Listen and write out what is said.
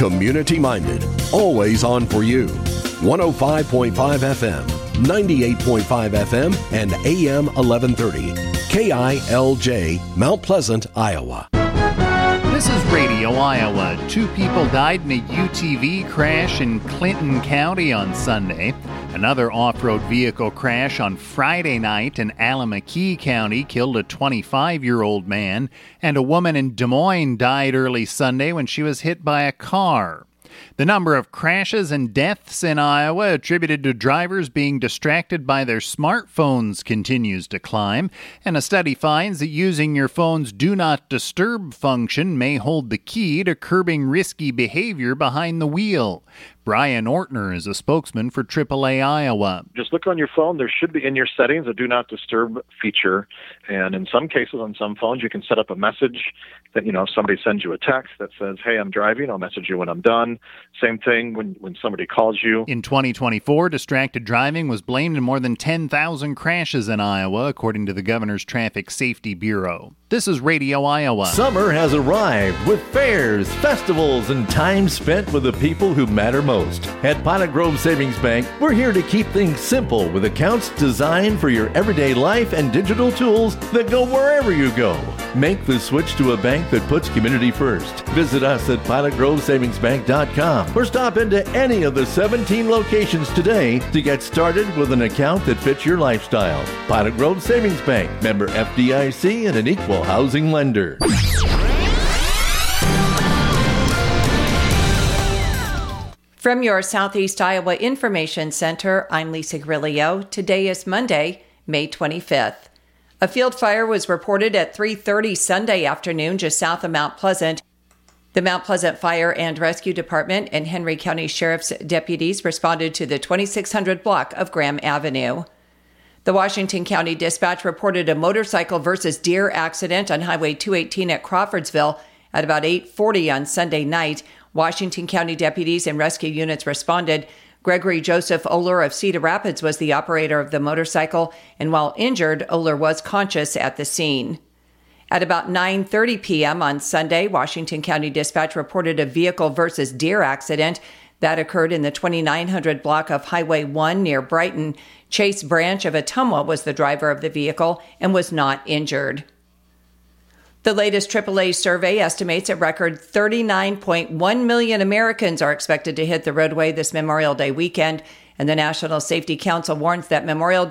Community-minded, always on for you. 105.5 FM, 98.5 FM, and AM 1130. KILJ, Mount Pleasant, Iowa. This is Radio Iowa. 2 people died in a UTV crash in Clinton County on Sunday. Another off-road vehicle crash on Friday night in Allamakee County killed a 25-year-old man, and a woman in Des Moines died early Sunday when she was hit by a car. The number of crashes and deaths in Iowa attributed to drivers being distracted by their smartphones continues to climb, and a study finds that using your phone's Do Not Disturb function may hold the key to curbing risky behavior behind the wheel. Brian Ortner is a spokesman for AAA Iowa. Just look on your phone. There should be in your settings a Do Not Disturb feature. And in some cases, on some phones, you can set up a message that, if somebody sends you a text that says, hey, I'm driving, I'll message you when I'm done. Same thing when somebody calls you. In 2024, distracted driving was blamed in more than 10,000 crashes in Iowa, according to the Governor's Traffic Safety Bureau. This is Radio Iowa. Summer has arrived with fairs, festivals, and time spent with the people who matter most. At Potted Grove Savings Bank, we're here to keep things simple with accounts designed for your everyday life and digital tools that go wherever you go. Make the switch to a bank that puts community first. Visit us at PotedGroveSavingsBank.com or stop into any of the 17 locations today to get started with an account that fits your lifestyle. Potted Grove Savings Bank, member FDIC, and an equal housing lender. From your Southeast Iowa Information Center, I'm Lisa Grillo. Today is Monday, May 25th. A field fire was reported at 3:30 Sunday afternoon just south of Mount Pleasant. The Mount Pleasant Fire and Rescue Department and Henry County Sheriff's deputies responded to the 2600 block of Graham Avenue. The Washington County Dispatch reported a motorcycle versus deer accident on Highway 218 at Crawfordsville at about 8:40 on Sunday night. Washington County deputies and rescue units responded. Gregory Joseph Oler of Cedar Rapids was the operator of the motorcycle, and while injured, Oler was conscious at the scene. At about 9:30 p.m. on Sunday, Washington County Dispatch reported a vehicle versus deer accident that occurred in the 2900 block of Highway 1 near Brighton. Chase Branch of Ottumwa was the driver of the vehicle and was not injured. The latest AAA survey estimates a record 39.1 million Americans are expected to hit the roadway this Memorial Day weekend, and the National Safety Council warns that Memorial Day